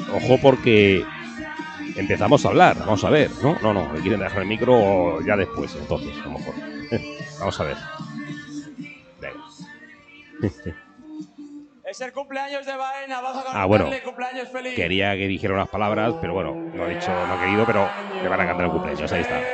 ojo porque empezamos a hablar. Vamos a ver, ¿no? No, me quieren dejar el micro ya después, entonces, a lo mejor. Vamos a ver. Venga. Es el cumpleaños de Baena, vamos a cantarle bueno, cumpleaños feliz. quería que dijera unas palabras, pero bueno, no ha dicho, no ha querido, pero le van a cantar el cumpleaños. Ahí está.